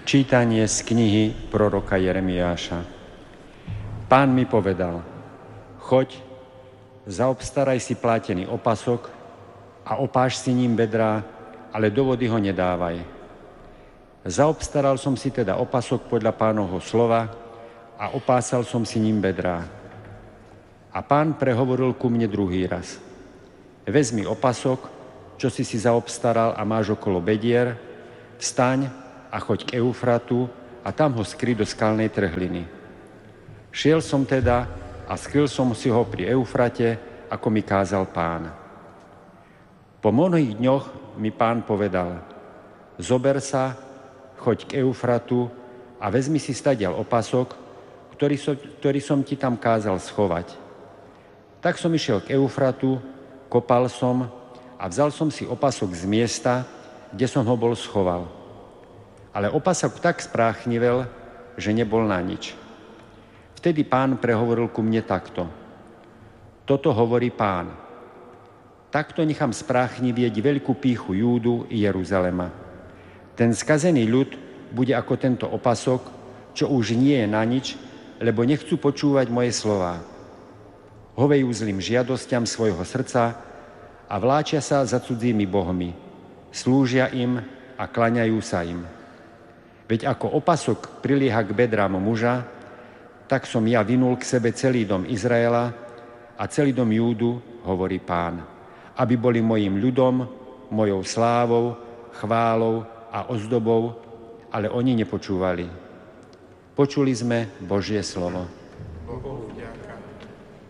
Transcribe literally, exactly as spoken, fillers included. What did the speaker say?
Čítanie z knihy proroka Jeremiáša. Pán mi povedal: choď, zaobstaraj si plátený opasok a opáš si ním bedrá, ale do vody ho nedávaj. Zaobstaral som si teda opasok podľa Pánovho slova a opásal som si ním bedrá. A Pán prehovoril ku mne druhý raz: vezmi opasok, čo si si zaobstaral a máš okolo bedier, vstaň a choď k Eufratu a tam ho skry do skalnej trhliny. Šiel som teda a skryl som si ho pri Eufrate, ako mi kázal Pán. Po mnohých dňoch mi Pán povedal: zober sa, choď k Eufratu a vezmi si stadiaľ opasok, ktorý som, ktorý som ti tam kázal schovať. Tak som išiel k Eufratu, kopal som a vzal som si opasok z miesta, kde som ho bol schoval. Ale opasok tak spráchnivel, že nebol na nič. Vtedy Pán prehovoril ku mne takto: toto hovorí Pán: takto nechám spráchnivieť veľkú pýchu Júdu i Jeruzalema. Ten skazený ľud bude ako tento opasok, čo už nie je na nič, lebo nechcú počúvať moje slová. Hovejú zlým žiadosťam svojho srdca a vláčia sa za cudzími bohmi, slúžia im a klaňajú sa im. Veď ako opasok prilieha k bedrám muža, tak som ja vinul k sebe celý dom Izraela a celý dom Júdu, hovorí Pán, aby boli mojím ľudom, mojou slávou, chválou a ozdobou, ale oni nepočúvali. Počuli sme Božie slovo. Bohu